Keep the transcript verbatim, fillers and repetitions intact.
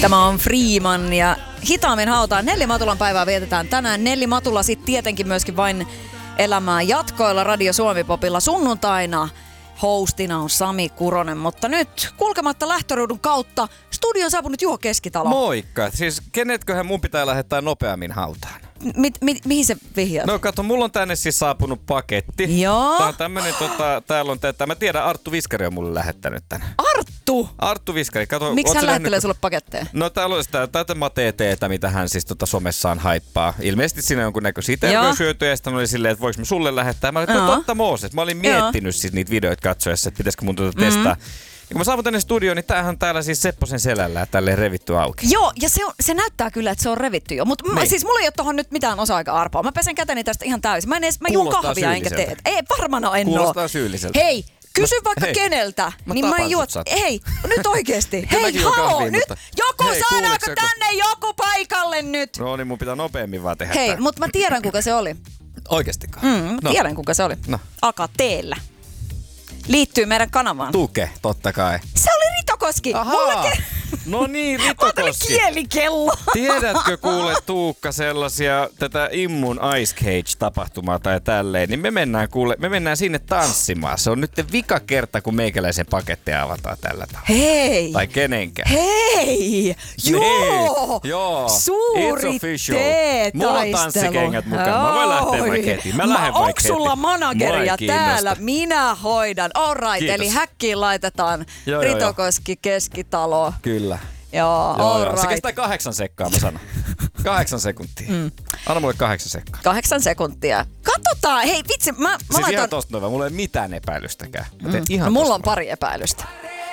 Tämä on Freeman ja hitaammin hautaan. Nelli Matulan päivää vietetään tänään. Nelli Matula sitten tietenkin myöskin vain elämää jatkoilla Radio Suomi-popilla sunnuntaina. Hostina on Sami Kuronen, mutta nyt kulkematta lähtöruudun kautta studion saapunut Juho Keskitalo. Moikka. Siis kenetköhän mun pitää lähettää nopeammin hautaan? Mi- mi- mihin se vihjaat? No kato, mulla on tänne siis saapunut paketti. Joo. Tää on tämmönen, tota, täällä on tätä, mä tiedän, Arttu Viskari on mulle lähettänyt tänne. Arttu? Arttu Viskari, kato. Miksi hän lähettelee nähnyt... sulle paketteja? No täällä on sitä tätä mateeteetä, mitä hän siis tota somessaan haippaa. Ilmeisesti siinä on jonkunnäköisiä terveyshyötyjä, ja sitten oli silleen, että voiko mä sulle lähettää. Mä olin, että totta Mooses. Mä olin miettinyt siis niitä videoita katsoessa, että pitäisikö mun tuota testaa. Mm-hmm. Ja kun mä saavun tänne studioon, niin tämähän on täällä siis Sepposen selällä tälleen revitty auki. Joo, ja se, on, se näyttää kyllä, että se on revitty jo. Mutta niin. Siis mulla ei ole tohon nyt mitään osa-aika-arpaa. Mä pesen käteni tästä ihan täysin. Mä, en edes, mä juon kahvia enkä teet. Ei, varmana en oo. Kuulostaa syylliseltä. Hei, kysy mä, vaikka hei, keneltä. Mä niin mä en juo. Hei, nyt oikeesti. Hei, haloo, nyt. Mutta... Joku, hei, saadaanko tänne joku paikalle nyt? No niin, mun pitää nopeammin vaan tehdä. Hei, mutta mä tiedän kuka se oli. Oikeestikaan? Mm, no. Tiedän kuka se oli. No. Akateellä. Liittyy meidän kanavaan. Tuke, totta kai. Se oli Ritokoski. Ahaa. Ke- no niin, Ritokoski. Mulla tuli kielikello. Tiedätkö kuule Tuukka sellaisia tätä Immun Ice Cage-tapahtumaa tai tälleen, niin me mennään kuule, me mennään sinne tanssimaan. Se on nyt vika kerta, kun meikäläisen paketteja avataan tällä tavalla. Hei. Tai kenenkään. Hei. Joo. Joo. Suuri Mulla on tanssikengät mukaan. Mä voin lähteä vaikka heti. Mä lähden vaikka heti. Onko sulla manageria täällä? Minä hoidan. All right, kiitos. Eli häkkiin laitetaan joo, Ritokoski jo, jo. Keskitalo. Kyllä. Joo, joo, all joo. right. Se kestää kahdeksan sekkaa, mä sanon. Kahdeksan sekuntia. Mm. Anna mulle kahdeksan sekkaa. Kahdeksan sekuntia. Katsotaan. Hei vitsi, mä, mä siis laitan... ihan tosta noin, mulla ei mitään epäilystäkään. Mä teen mm. ihan no, mulla tosta on pari epäilystä.